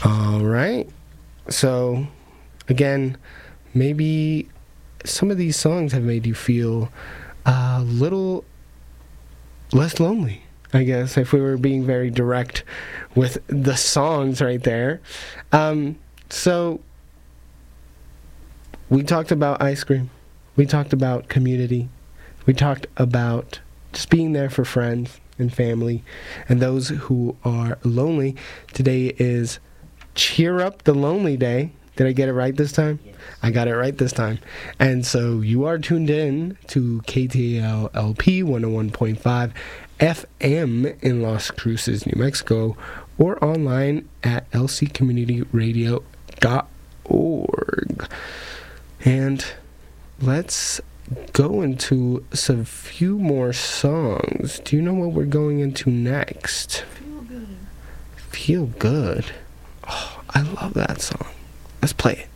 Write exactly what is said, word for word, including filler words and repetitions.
All right. So, again, maybe some of these songs have made you feel a little less lonely, I guess, if we were being very direct with the songs right there. Um, so, we talked about ice cream. We talked about community. We talked about just being there for friends and family and those who are lonely. Today is Cheer Up the Lonely Day. Did I get it right this time? Yes. I got it right this time. And so you are tuned in to K T A L L P one oh one point five F M in Las Cruces, New Mexico, or online at l c community radio dot org. And let's go into some few more songs. Do you know what we're going into next? Feel good. Feel Good. Oh, I love that song. Let's play it.